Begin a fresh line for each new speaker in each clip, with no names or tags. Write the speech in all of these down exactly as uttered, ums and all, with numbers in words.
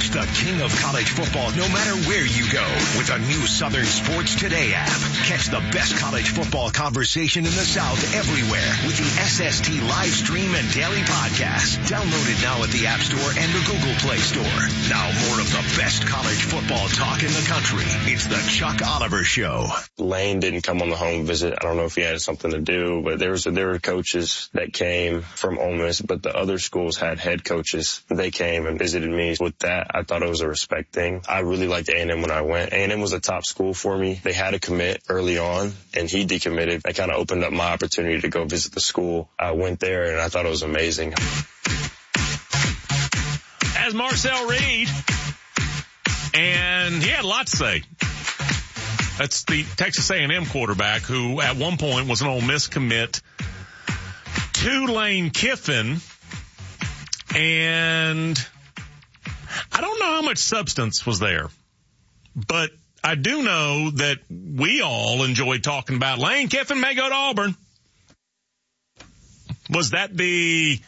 Reach the king of college football no matter where you go with a new Southern Sports Today app. Catch the best college football conversation in the South everywhere with the S S T live stream and daily podcast. Download it now at the App Store and the Google Play Store. Now more of the best college football talk in the country. It's the Chuck Oliver Show.
Lane didn't come on the home visit. I don't know if he had something to do, but there was there were coaches that came from Ole Miss, but the other schools had head coaches. They came and visited me. With that, I thought it was a respect thing. I really liked A and M when I went. A and M was a top school for me. They had a commit early on, and he decommitted. That kind of opened up my opportunity to go visit the school. I went there, and I thought it was amazing.
As Marcel Reed, and he had a lot to say. That's the Texas A and M quarterback who at one point was an Ole Miss commit to Lane Kiffin, and I don't know how much substance was there, but I do know that we all enjoyed talking about Lane Kiffin may go to Auburn. Was that the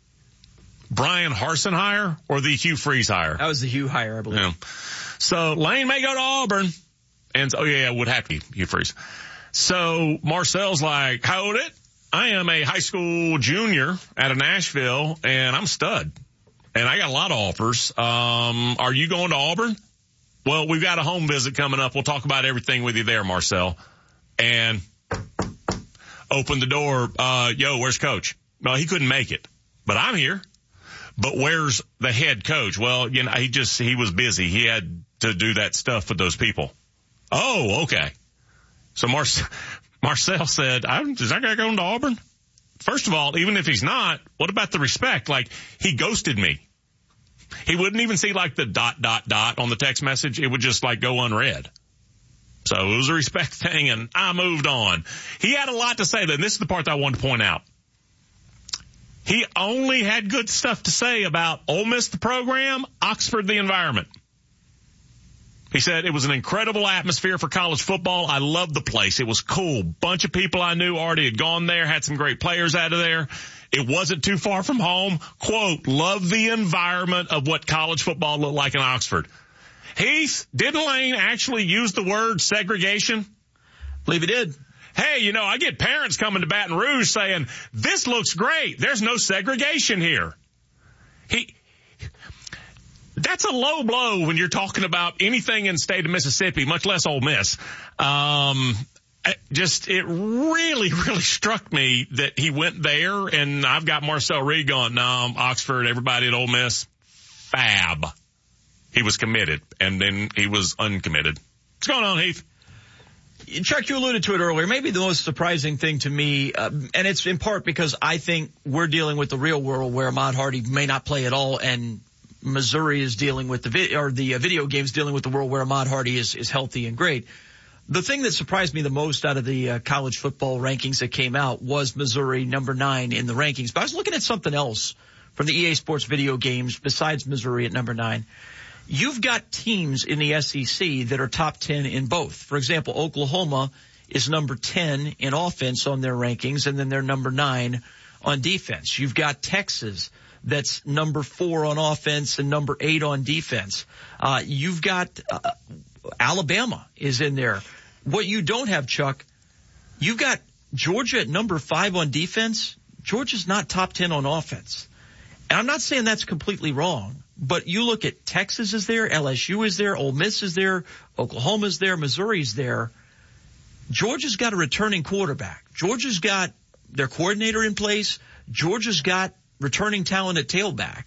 Brian Harsin hire or the Hugh Freeze hire?
That was the Hugh hire, I believe.
Yeah. So Lane may go to Auburn. And, oh yeah, it would have to be Hugh Freeze. So Marcel's like, hold it. I am a high school junior out of Nashville, and I'm a stud. And I got a lot of offers. Um, are you going to Auburn? Well, we've got a home visit coming up. We'll talk about everything with you there, Marcel. And open the door. Uh, yo, where's coach? Well, he couldn't make it, but I'm here. But where's the head coach? Well, you know, he just, he was busy. He had to do that stuff with those people. Oh, okay. So Mar- Marcel said, I'm, is that guy going to Auburn? First of all, even if he's not, what about the respect? Like, he ghosted me. He wouldn't even see like the dot, dot, dot on the text message. It would just like go unread. So it was a respect thing, and I moved on. He had a lot to say, and this is the part that I wanted to point out. He only had good stuff to say about Ole Miss, the program, Oxford, the environment. He said it was an incredible atmosphere for college football. I loved the place. It was cool. Bunch of people I knew already had gone there, had some great players out of there. It wasn't too far from home. Quote, love the environment of what college football looked like in Oxford. Heath, didn't Lane actually use the word segregation?
I believe he did.
Hey, you know, I get parents coming to Baton Rouge saying, this looks great. There's no segregation here. He... That's a low blow when you're talking about anything in the state of Mississippi, much less Ole Miss. Um, just, it really, really struck me that he went there, and I've got Marcel Reed going, no, Oxford, everybody at Ole Miss, fab. He was committed, and then he was uncommitted. What's going on, Heath?
Chuck, you alluded to it earlier. Maybe the most surprising thing to me, uh, and it's in part because I think we're dealing with the real world where Ahmad Hardy may not play at all, and Missouri is dealing with the vi- or the uh, video games dealing with the world where Ahmad Hardy is, is healthy and great. The thing that surprised me the most out of the uh, college football rankings that came out was Missouri number nine in the rankings. But I was looking at something else from the E A Sports video games besides Missouri at number nine. You've got teams in the S E C that are top ten in both. For example, Oklahoma is number ten in offense on their rankings, and then they're number nine on defense. You've got Texas that's number four on offense and number eight on defense. Uh, you've got uh, Alabama is in there. What you don't have, Chuck, you've got Georgia at number five on defense. Georgia's not top ten on offense. And I'm not saying that's completely wrong, but you look at Texas is there, L S U is there, Ole Miss is there, Oklahoma's there, Missouri's there. Georgia's got a returning quarterback. Georgia's got their coordinator in place. Georgia's got returning talent at tailback.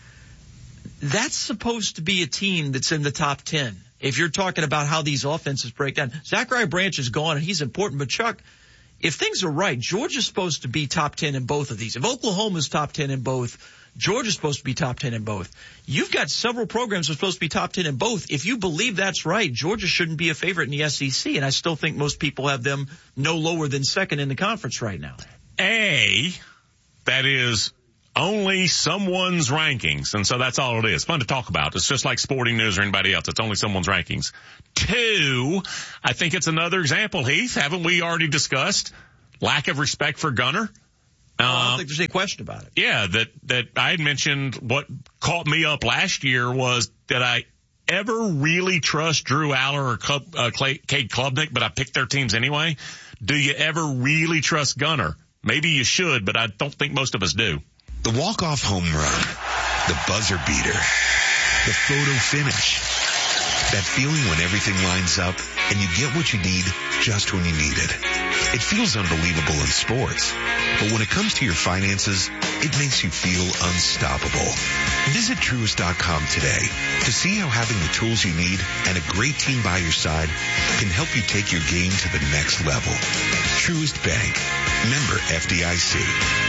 That's supposed to be a team that's in the top ten. If you're talking about how these offenses break down, Zachariah Branch is gone and he's important, but Chuck, if things are right, Georgia's supposed to be top ten in both of these. If Oklahoma's top ten in both, Georgia's supposed to be top ten in both. You've got several programs that are supposed to be top ten in both. If you believe that's right, Georgia shouldn't be a favorite in the S E C, and I still think most people have them no lower than second in the conference right now.
A, that is only someone's rankings, and so that's all it is. Fun to talk about. It's just like Sporting News or anybody else. It's only someone's rankings. Two, I think it's another example, Heath, haven't we already discussed? Lack of respect for Gunner.
Oh, I don't think there's any question about it.
Yeah, that, that I had mentioned what caught me up last year was that I ever really trust Drew Aller or Club, uh, Clay, Cade Klubnik, but I picked their teams anyway. Do you ever really trust Gunnar? Maybe you should, but I don't think most of us do.
The walk-off home run, the buzzer beater, the photo finish. That feeling when everything lines up and you get what you need just when you need it. It feels unbelievable in sports, but when it comes to your finances, it makes you feel unstoppable. Visit Truist dot com today to see how having the tools you need and a great team by your side can help you take your game to the next level. Truist Bank. Member F D I C.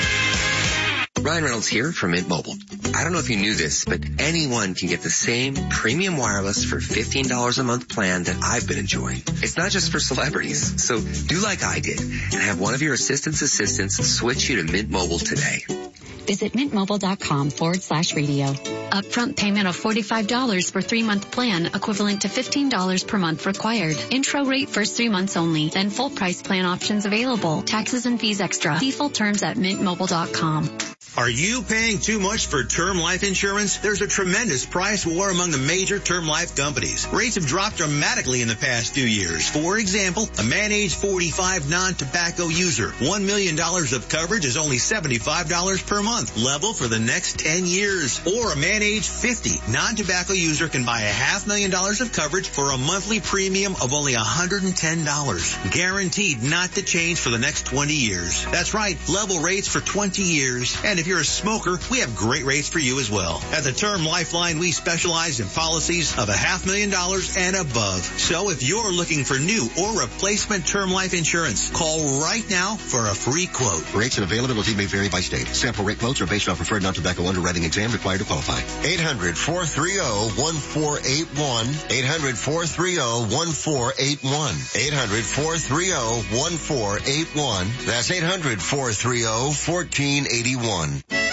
Ryan Reynolds here from Mint Mobile. I don't know if you knew this, but anyone can get the same premium wireless for fifteen dollars a month plan that I've been enjoying. It's not just for celebrities. So do like I did and have one of your assistant's assistants switch you to Mint Mobile today.
Visit mintmobile.com forward slash radio. Upfront payment of forty-five dollars for three-month plan, equivalent to fifteen dollars per month required. Intro rate first three months only. Then full price plan options available. Taxes and fees extra. See full terms at mint mobile dot com.
Are you paying too much for term life insurance? There's a tremendous price war among the major term life companies. Rates have dropped dramatically in the past few years. For example, a man age forty-five non-tobacco user, one million dollars of coverage is only seventy-five dollars per month, level for the next ten years. Or a man age fifty non-tobacco user can buy a half million dollars of coverage for a monthly premium of only one hundred ten dollars. Guaranteed not to change for the next twenty years. That's right, level rates for twenty years. And if you're a smoker, we have great rates for you as well. At the Term Lifeline, we specialize in policies of a half million dollars and above. So if you're looking for new or replacement term life insurance, call right now for a free quote.
Rates and availability may vary by state. Sample rate quotes are based on preferred non-tobacco underwriting exam required to qualify.
eight hundred, four three zero, one four eight one. eight hundred, four three zero, one four eight one. eight hundred, four three zero, one four eight one. That's eight hundred, four three zero, one four eight one.